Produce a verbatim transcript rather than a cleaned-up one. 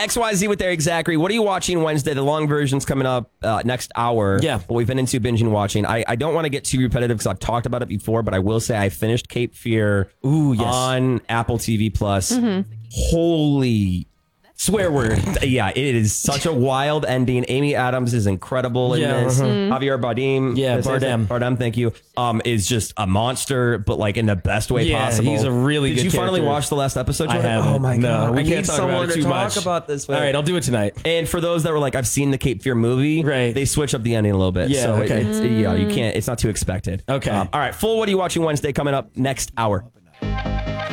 X Y Z with Eric Zachary. What are you watching Wednesday? The long version's coming up uh, next hour. Yeah. What we've been into binging watching. I, I don't want to get too repetitive because I've talked about it before, but I will say I finished Cape Fear Ooh, yes. on Apple T V Plus. Mm-hmm. Holy swear word. Yeah, it is such a wild ending. Amy Adams is incredible in Yeah, this. uh-huh. Javier Bardem. Yeah, This is it? Bardem. Bardem, thank you. Um, is just a monster, but like in the best way Yeah, possible. he's a really Did good you finally character. watch the last episode, I Jordan? haven't. Oh my No, God. we I can't need talk someone about it to too talk much. about this with. All right, I'll do it tonight. And for those that were like, I've seen the Cape Fear movie, Right. they switch up the ending a little bit. Yeah, so okay. it's, yeah, you can't, it's not too expected. Okay. Um, all right, full What Are You Watching Wednesday coming up next hour.